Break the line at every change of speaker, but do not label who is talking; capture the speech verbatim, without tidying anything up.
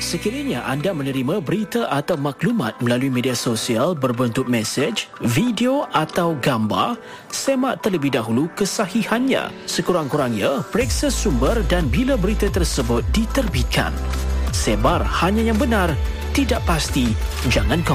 Sekiranya anda menerima berita atau maklumat melalui media sosial berbentuk mesej, video atau gambar, semak terlebih dahulu kesahihannya. Sekurang-kurangnya, periksa sumber dan bila berita tersebut diterbitkan. Sebar hanya yang benar, tidak pasti, jangan kongsi.